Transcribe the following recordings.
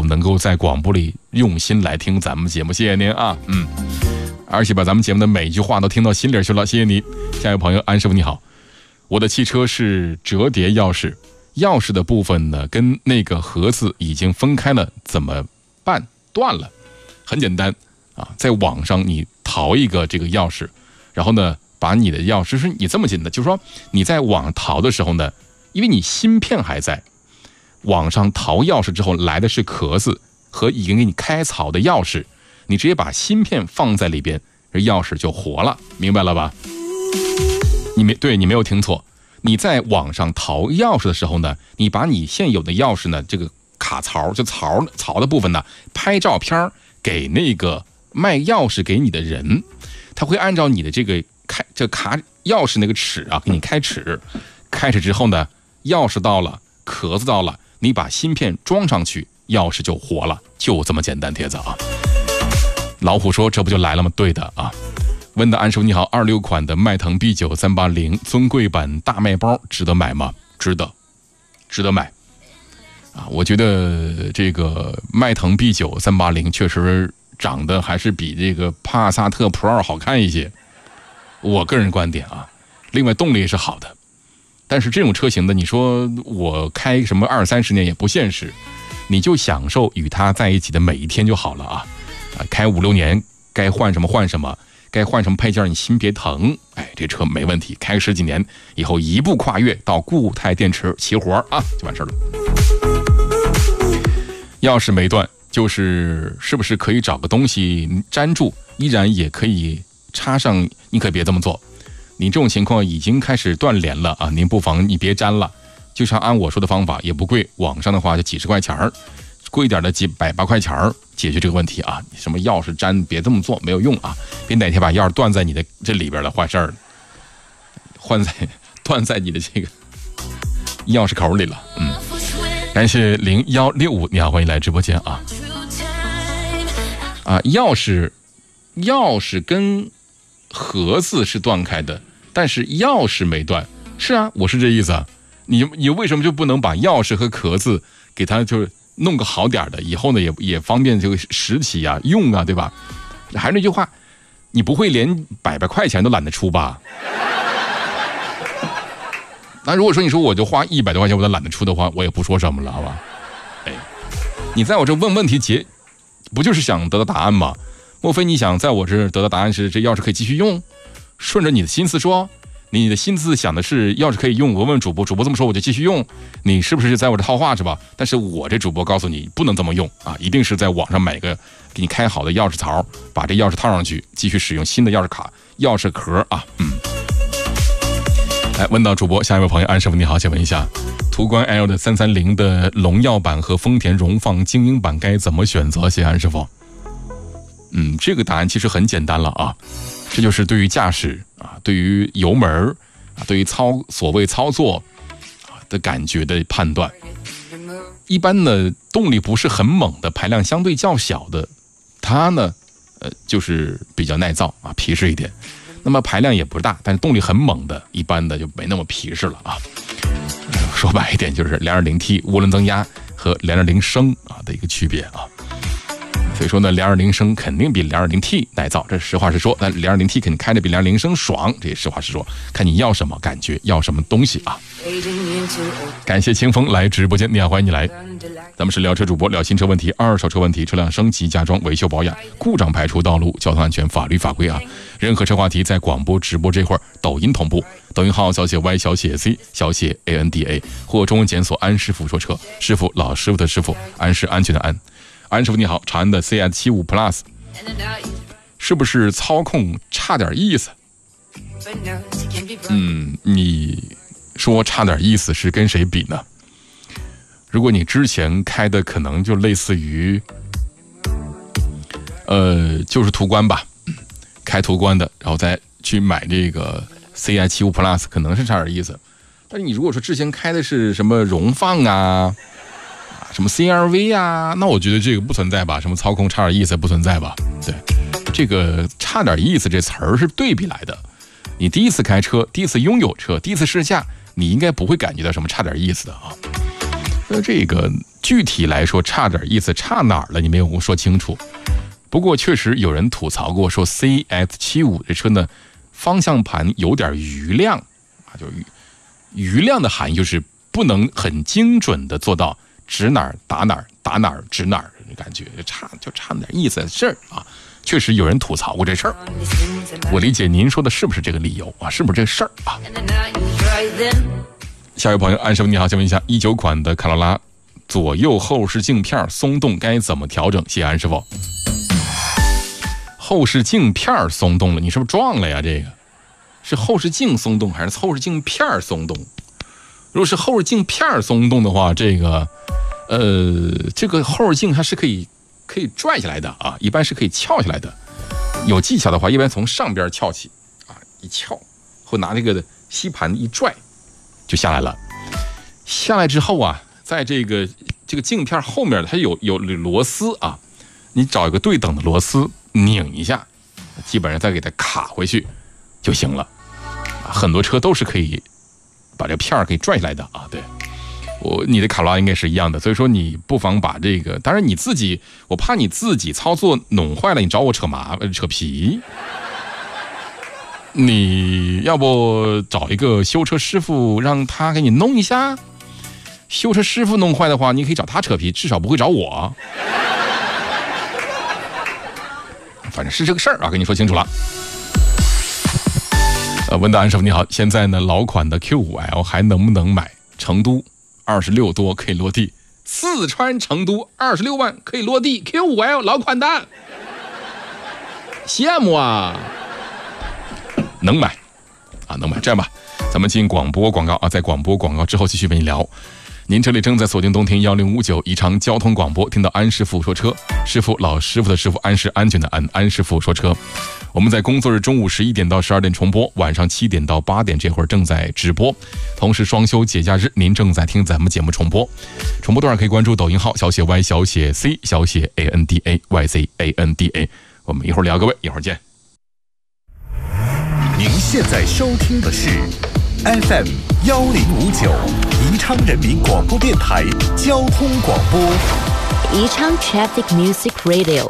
能够在广播里用心来听咱们节目，谢谢您啊，而且把咱们节目的每一句话都听到心里去了，谢谢你。下一位朋友安师傅你好，我的汽车是折叠钥匙，钥匙的部分呢跟那个盒子已经分开了，怎么办？断了。很简单啊，在网上你淘一个这个钥匙，然后呢把你的钥匙，是你这么简单，就是说你在网上淘的时候呢，因为你芯片还在，网上淘钥匙之后来的是壳子和已经给你开槽的钥匙，你直接把芯片放在里边，这钥匙就活了，明白了吧？你没有听错，你在网上淘钥匙的时候呢，你把你现有的钥匙呢，这个卡槽就槽的部分呢，拍照片给那个卖钥匙给你的人，他会按照你的这个卡钥匙那个齿啊，给你开齿之后呢，钥匙到了，壳子到了，你把芯片装上去，钥匙就活了，就这么简单，帖子啊。老虎说这不就来了吗？对的啊。问的安师傅你好，26款的迈腾 B9 380尊贵版大麦包值得买吗？值得买啊。我觉得这个迈腾 B9 380确实长得还是比这个帕萨特 Pro 好看一些，我个人观点啊。另外动力也是好的，但是这种车型的，你说我开什么20-30年也不现实，你就享受与它在一起的每一天就好了啊。开5-6年该换什么换什么，该换什么配件你心别疼，这车没问题，开个10几年以后一步跨越到固态电池齐活啊，就完事了。钥匙没断，是不是可以找个东西粘住，依然也可以插上？你可别这么做，你这种情况已经开始断联了啊！您不妨你别粘了，就像按我说的方法，也不贵，网上的话就几十块钱，贵点的几百8块钱解决这个问题啊！什么钥匙粘，别这么做，没有用啊！别哪天把钥匙断在你的这里边了，坏事儿，断在你的这个钥匙口里了。感谢0165，你好，欢迎来直播间啊！钥匙跟盒子是断开的，但是钥匙没断。是啊，我是这意思啊。你为什么就不能把钥匙和壳子给它就是弄个好点的，以后呢也方便这个拾起啊用啊，对吧？还是那句话，你不会连100块钱都懒得出吧？那如果说你说我就花100多块钱我都懒得出的话，我也不说什么了，好吧？你在我这问问题不就是想得到答案吗？莫非你想在我这得到答案是这钥匙可以继续用？顺着你的心思说，你的心思想的是钥匙可以用，我问主播这么说我就继续用，你是不是在我这套话是吧？但是我这主播告诉你不能这么用啊，一定是在网上买个给你开好的钥匙槽，把这钥匙套上去，继续使用新的钥匙卡、钥匙壳啊。来问到主播，下一位朋友安师傅你好，请问一下，途观 L 的330的荣耀版和丰田荣放精英版该怎么选择？谢谢安师傅。这个答案其实很简单了啊，这就是对于驾驶啊，对于油门啊，对于所谓操作的感觉的判断。一般呢，动力不是很猛的，排量相对较小的，它呢，就是比较耐造啊，皮实一点。那么排量也不大，但是动力很猛的，一般的就没那么皮实了啊。说白一点，就是 2.0T 涡轮增压和 2.0 升啊的一个区别啊。所以说呢，2.0升肯定比 2.0T 耐造，这实话实说。但 2.0T 肯定开的比 2.0 升爽，这也实话实说。看你要什么感觉，要什么东西啊。感谢清风来直播间，你好，欢迎你来。咱们是聊车主播，聊新车问题、二手车问题、车辆升级、加装、维修保养、故障排除、道路交通安全、法律法规啊。任何车话题在广播直播这会儿，抖音同步，抖音号小写 Y 小写 C 小写 ANDA 或中文检索安师傅说车，师傅老师傅的师傅，安是安全的安。安师傅你好，长安的 CS75 Plus 是不是操控差点意思？你说差点意思是跟谁比呢？如果你之前开的可能就类似于就是途观吧，开途观的，然后再去买这个 CI75 Plus 可能是差点意思。但是你如果说之前开的是什么荣放啊，什么 CRV 啊，那我觉得这个不存在吧，什么操控差点意思不存在吧。对，这个差点意思这词儿是对比来的。你第一次开车，第一次拥有车，第一次试驾，你应该不会感觉到什么差点意思的啊。 这个具体来说差点意思，差哪儿了？你没有说清楚。不过确实有人吐槽过，说 CX75 这车呢，方向盘有点余量啊，就余量的含义就是不能很精准的做到指哪儿打哪儿，打哪儿指哪儿，感觉就差点意思的事儿啊。确实有人吐槽过这事儿，我理解您说的是不是这个理由啊？是不是这个事儿啊？下一位朋友，安师傅你好，请问一下，19款的卡罗拉左右后视镜片松动该怎么调整？谢谢安师傅。后视镜片松动了，你是不是撞了呀？这个是后视镜松动还是后视镜片松动？如果是后视镜片松动的话，这个后视镜它是可以拽下来的啊，一般是可以翘下来的。有技巧的话，一般从上边翘起啊，一翘，或拿这个吸盘一拽就下来了。下来之后啊，在这个镜片后面它有螺丝啊，你找一个对等的螺丝拧一下，基本上再给它卡回去就行了。很多车都是可以把这片给拽下来的啊。对，你的卡罗拉应该是一样的，所以说你不妨把这个，当然你自己，我怕你自己操作弄坏了，你找我扯皮。你要不找一个修车师傅，让他给你弄一下。修车师傅弄坏的话，你可以找他扯皮，至少不会找我。反正是这个事儿啊，跟你说清楚了。问到安师傅你好，现在呢老款的 Q5L 还能不能买？成都26多可以落地，四川成都26万可以落地 Q5L 老款的，羡慕啊！能买啊，能买。这样吧，咱们进广播广告啊，在广播广告之后继续为你聊。您这里正在锁定东听1059宜昌交通广播，听到安师傅说车，师傅老师傅的师傅，安是安全的安，安师傅说车。我们在工作日中午11点到12点重播，晚上7点到8点这会儿正在直播，同时双休节假日您正在听咱们节目重播。重播段可以关注抖音号小写 Y 小写 C 小写 ANDA YZANDA。我们一会儿聊，各位一会儿见。 您现在收听的是 FM 1059宜昌人民广播电台交通广播， 宜昌 Traffic Music Radio。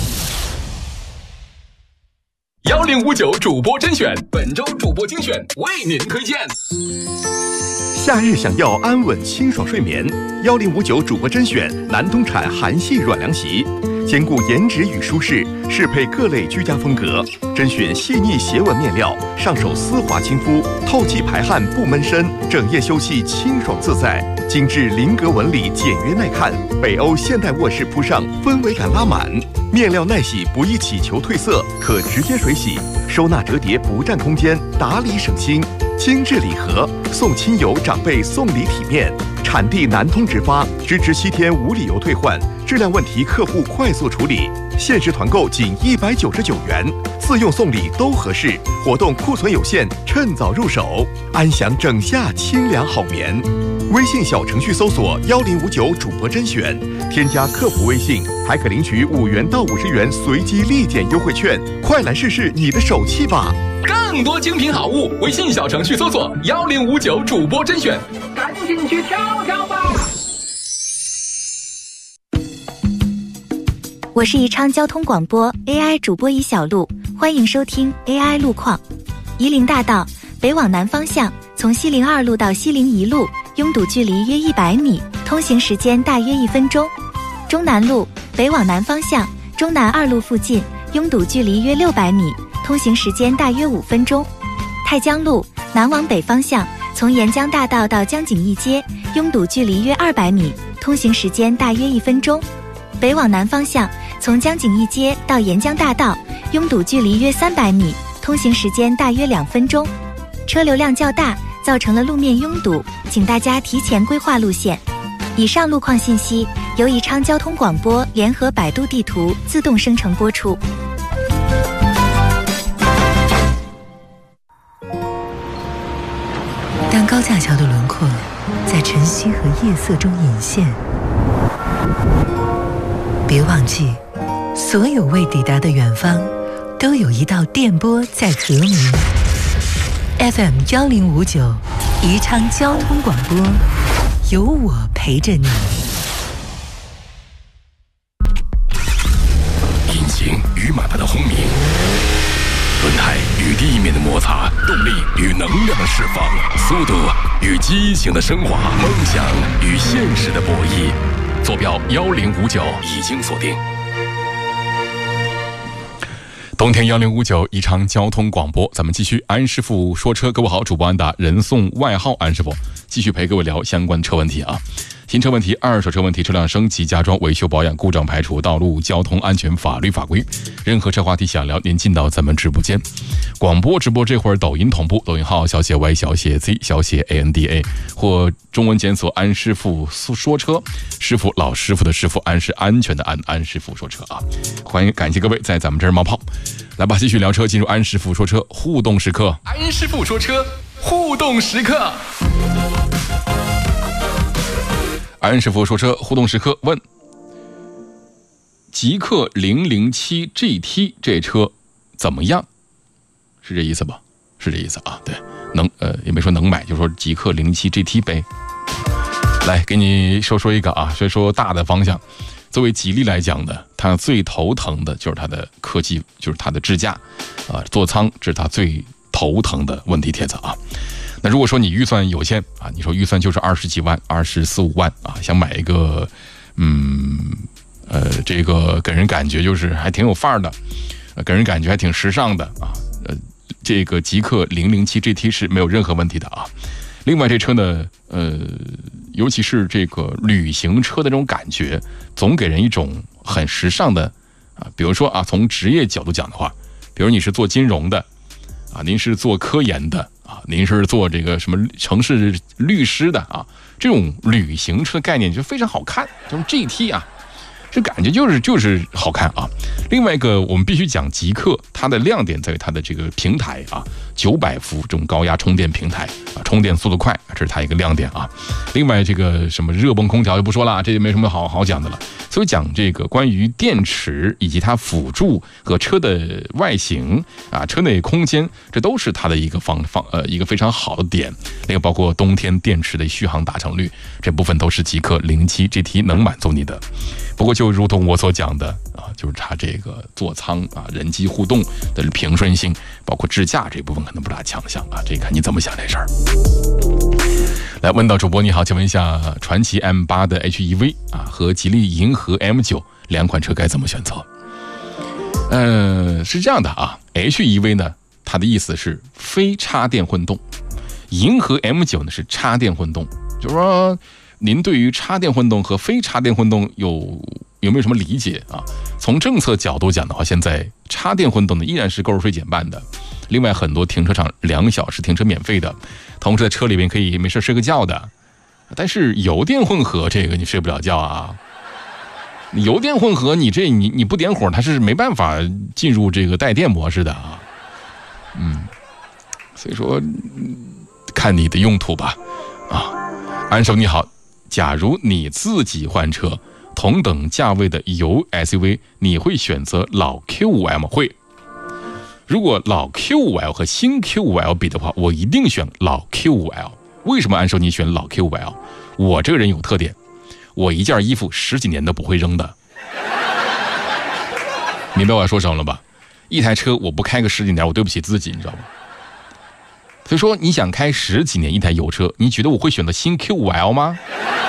1059主播甄选，本周主播精选为您推荐。 夏日想要安稳清爽睡眠，1059主播甄选南东产韩系软凉席，兼顾颜值与舒适，适配各类居家风格。甄选细腻斜纹面料，上手丝滑亲肤，透气排汗不闷身，整夜休憩清爽自在。精致菱格纹理，简约耐看，北欧现代卧室铺上，氛围感拉满。面料耐洗，不易起球褪色，可直接水洗，收纳折叠不占空间，打理省心。精致礼盒，送亲友长辈送礼体面。产地南通直发，支持7天无理由退换，质量问题客户快速处理。限时团购仅199元，自用送礼都合适。活动库存有限，趁早入手，安享整夏清凉好眠。微信小程序搜索1059主播甄选，添加客服微信，还可领取5元到50元随机立减优惠券。快来试试你的手气吧！ 更多精品好物，微信小程序搜索1059主播甄选， 赶紧去挑挑吧！ 我是宜昌交通广播 AI 主播宜小璐，欢迎收听 AI 路况。夷陵大道北往南方向，从西陵2路到西陵1路，拥堵距离约100米，通行时间大约1分钟。中南路北往南方向，中南2路附近，拥堵距离约600米，通行时间大约5分钟。太江路南往北方向，从沿江大道到江景义街，拥堵距离约200米，通行时间大约1分钟。北往南方向，从江景义街到沿江大道，拥堵距离约300米，通行时间大约2分钟。车流量较大，造成了路面拥堵，请大家提前规划路线。以上路况信息由宜昌交通广播联合百度地图自动生成播出。 当高架桥的轮廓在晨曦和夜色中隐现，别忘记，所有未抵达的远方，都有一道电波在和鸣。FM 1059，宜昌交通广播，有我陪。 陪着你。 引擎与马达的轰鸣，轮胎与地面的摩擦，动力与能量的释放，速度与激情的升华，梦想与现实的博弈。坐标1059已经锁定。冬天1059宜昌交通广播，咱们继续安师傅说车。各位好，主播安达，人送外号安师傅，继续陪各位聊相关车问题啊。新车问题、二手车问题、车辆升级、加装、维修保养、故障排除、道路交通安全、法律法规，任何车话题想聊，您进到咱们直播间。广播直播这会儿抖音同步，抖音号小写 Y 小写 Z 小写 ANDA 或中文检索安师傅说车，师傅老师傅的师傅，安是安全的安，安师傅说车啊。欢迎感谢各位在咱们这儿冒泡。来吧，继续聊车，进入安师傅说车互动时刻。安师傅说车互动时刻。安师傅说车互动时刻问：极氪007 GT 这车怎么样？是这意思吧？是这意思啊。对，也没说能买，就说极氪07 GT 呗。来给你说一个啊，说大的方向。作为吉利来讲呢，它最头疼的就是它的科技，就是它的支架座舱，这是它最头疼的问题帖子啊。那如果说你预算有限啊，你说预算就是20几万、24、25万啊，想买一个这个给人感觉就是还挺有范儿的，给人感觉还挺时尚的啊，这个极氪007 GT 是没有任何问题的啊。另外这车呢，尤其是这个旅行车的这种感觉，总给人一种很时尚的啊。比如说啊，从职业角度讲的话，比如你是做金融的啊，您是做科研的啊，您是做这个什么城市律师的啊，这种旅行车概念就非常好看，这种 GT 啊，这感觉就是好看啊。另外一个我们必须讲极氪，它的亮点在于它的这个平台啊，900伏这种高压充电平台啊，充电速度快，这是它一个亮点啊。另外这个什么热泵空调就不说了，这就没什么好讲的了。所以讲这个关于电池以及它辅助和车的外形啊，车内空间，这都是它的一个一个非常好的点。那个包括冬天电池的续航达成率，这部分都是极氪07 GT 能满足你的。不过就如同我所讲的啊，就是它这个座舱啊，人机互动的平顺性，包括支架这部分可能不大强项啊，这看你怎么想这事儿。来问到主播你好，请问一下，传祺 M8 的 HEV 啊和吉利银河 M9 两款车该怎么选择？是这样的啊 ，HEV 呢，它的意思是非插电混动，银河 M9 呢是插电混动，就是说您对于插电混动和非插电混动有没有什么理解啊？从政策角度讲的话，现在插电混动呢依然是购入税减半的，另外很多停车场2小时停车免费的，同时在车里面可以没事睡个觉的。但是油电混合这个你睡不了觉啊，油电混合你不点火它是没办法进入这个带电模式的啊。所以说看你的用途吧啊。安手你好，假如你自己换车，同等价位的油 SUV， 你会选择老 Q5L 吗？会。如果老 Q5L 和新 Q5L 比的话，我一定选老 Q5L。为什么安手你选老 Q5L？ 我这个人有特点，我一件衣服10几年都不会扔的。明白我要说什么了吧？一台车我不开个10几年，我对不起自己，你知道吗？所以说你想开10几年一台油车，你觉得我会选择新 Q5L 吗？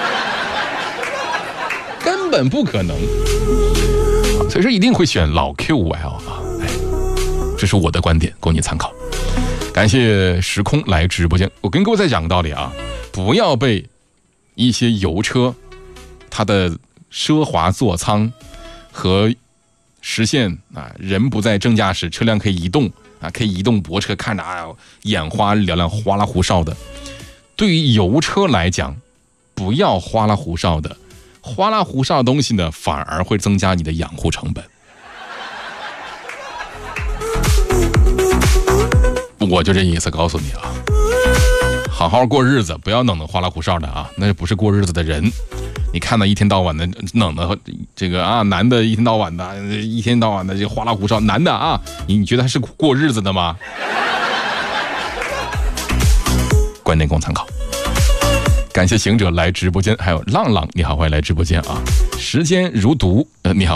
根本不可能。所以说一定会选老 Q5L 啊，这是我的观点，供你参考。感谢时空来直播间，我跟各位再讲个道理啊，不要被一些油车它的奢华座舱和实现啊人不在正驾驶，车辆可以移动啊，可以移动泊车，看着眼花缭乱、哗啦胡哨的。对于油车来讲，不要哗啦胡哨的，哗啦胡哨的东西呢，反而会增加你的养护成本。我就这意思告诉你啊，好好过日子，不要弄得哗啦胡哨的啊，那不是过日子的人。你看到一天到晚的弄的这个啊，男的一天到晚的这哗啦胡哨，男的啊，你觉得他是过日子的吗？观点供参考。 感谢行者来直播间，还有浪浪，你好，欢迎来直播间啊！时间如毒，你好。